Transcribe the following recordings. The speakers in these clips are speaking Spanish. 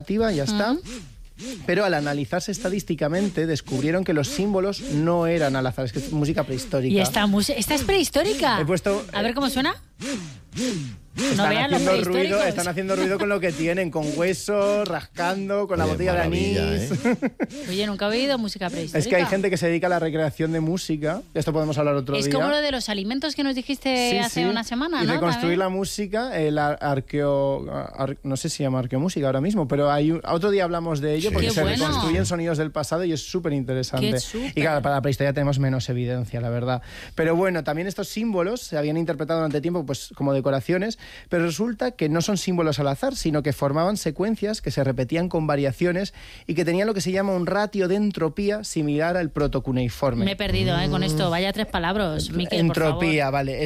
narrativa, ya está. Pero al analizarse estadísticamente descubrieron que los símbolos no eran al azar, es que es música prehistórica. ¿Y esta es prehistórica? He puesto, a ver cómo suena. No vean los prehistóricos. Están haciendo ruido con lo que tienen, con huesos, rascando, con la botella de anís. Oye, nunca he oído música prehistórica. Es que hay gente que se dedica a la recreación de música. Esto podemos hablar otro día. Es como lo de los alimentos que nos dijiste hace una semana, y ¿no? reconstruir la música, no sé si se llama arqueomúsica ahora mismo, pero otro día hablamos de ello porque se reconstruyen sonidos del pasado y es súper interesante. Y claro, para la prehistoria tenemos menos evidencia, la verdad. Pero bueno, también estos símbolos se habían interpretado durante tiempo pues como decoraciones, pero resulta que no son símbolos al azar, sino que formaban secuencias que se repetían con variaciones y que tenían lo que se llama un ratio de entropía similar al protocuneiforme. Me he perdido con esto. Vaya 3 palabras, Miquel, entropía, vale.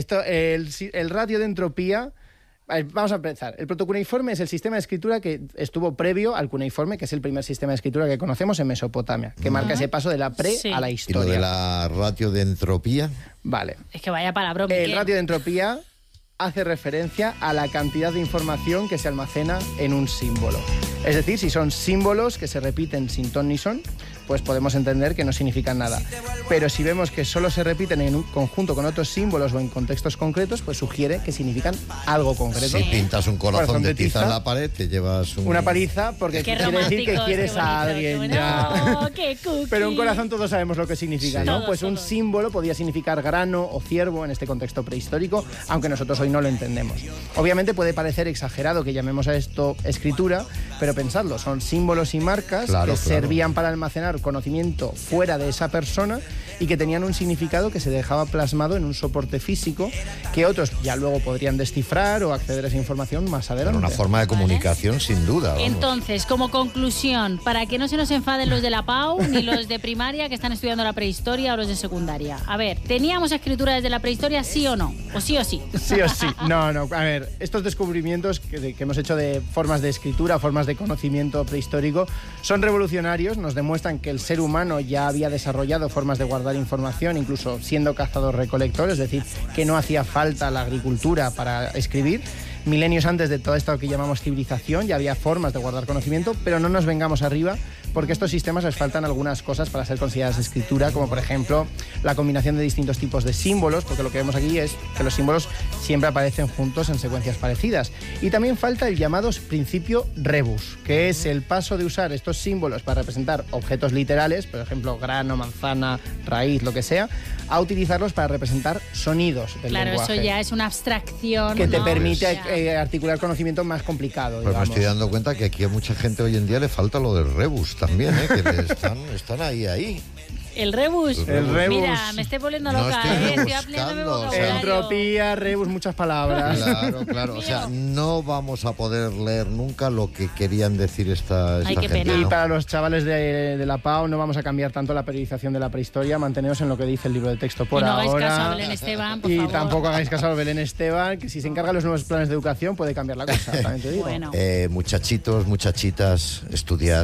El ratio de entropía... Vamos a empezar. El protocuneiforme es el sistema de escritura que estuvo previo al cuneiforme, que es el primer sistema de escritura que conocemos en Mesopotamia, que marca ese paso de la a la historia. ¿Y lo de la ratio de entropía? Vale. Es que vaya palabra, Miquel. El ratio de entropía hace referencia a la cantidad de información que se almacena en un símbolo. Es decir, si son símbolos que se repiten sin ton ni son, pues podemos entender que no significan nada. Pero si vemos que solo se repiten en un conjunto con otros símbolos o en contextos concretos, pues sugiere que significan algo concreto. Si pintas un corazón de tiza en la pared, te llevas una paliza porque quiere decir que quieres a alguien ya. Qué cookie. Pero un corazón todos sabemos lo que significa, ¿no? Pues un símbolo podía significar grano o ciervo en este contexto prehistórico, aunque nosotros hoy no lo entendemos. Obviamente puede parecer exagerado que llamemos a esto escritura, pero pensadlo, son símbolos y marcas que servían para almacenar conocimiento fuera de esa persona y que tenían un significado que se dejaba plasmado en un soporte físico que otros ya luego podrían descifrar o acceder a esa información más adelante. Una forma de comunicación sin duda. Vamos. Entonces, como conclusión, para que no se nos enfaden los de la PAU ni los de primaria que están estudiando la prehistoria o los de secundaria. A ver, ¿teníamos escritura desde la prehistoria, sí o no? ¿O sí o sí? Sí o sí. No. A ver, estos descubrimientos que hemos hecho de formas de escritura, formas de conocimiento prehistórico, son revolucionarios, nos demuestran que el ser humano ya había desarrollado formas de guardar información, incluso siendo cazador-recolector, es decir, que no hacía falta la agricultura para escribir. Milenios antes de todo esto que llamamos civilización ya había formas de guardar conocimiento, pero no nos vengamos arriba porque a estos sistemas les faltan algunas cosas para ser consideradas escritura, como por ejemplo la combinación de distintos tipos de símbolos, porque lo que vemos aquí es que los símbolos siempre aparecen juntos en secuencias parecidas. Y también falta el llamado principio rebus, que es el paso de usar estos símbolos para representar objetos literales, por ejemplo grano, manzana, raíz, lo que sea, a utilizarlos para representar sonidos del lenguaje. Claro, eso ya es una abstracción. Que te permite articular conocimiento más complicado. Pues me estoy dando cuenta que aquí a mucha gente hoy en día le falta lo del rebus también, que están ahí. El rebus. Mira, me estoy volviendo loca, estoy aprendiendo mi vocabulario. Entropía, rebus, muchas palabras. Claro. O sea, no vamos a poder leer nunca lo que querían decir esta qué gente. pena. Y para los chavales de la PAO no vamos a cambiar tanto la periodización de la prehistoria, manteneos en lo que dice el libro de texto por ahora. Y no hagáis caso a Belén Esteban, por favor. Y tampoco hagáis caso a Belén Esteban, que si se encarga de los nuevos planes de educación puede cambiar la cosa, también te digo. Bueno. Muchachitos, muchachitas, estudiad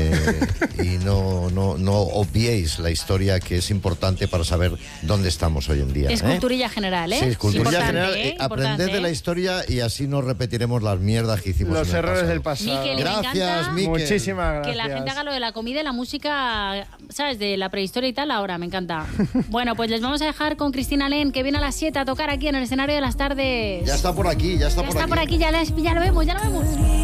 y no obviéis la historia, que es importante para saber dónde estamos hoy en día. Es culturilla general, ¿eh? Sí, es culturilla general. Aprended de la historia y así no repetiremos las mierdas que hicimos los en el errores pasado. del pasado. Miquel, gracias, Miquel. Muchísimas gracias. Que la gente haga lo de la comida y la música, ¿sabes? De la prehistoria y tal, ahora, me encanta. Bueno, pues les vamos a dejar con Cristina Len, que viene a las 7 a tocar aquí en el escenario de las tardes. Ya está por aquí, Ya lo vemos.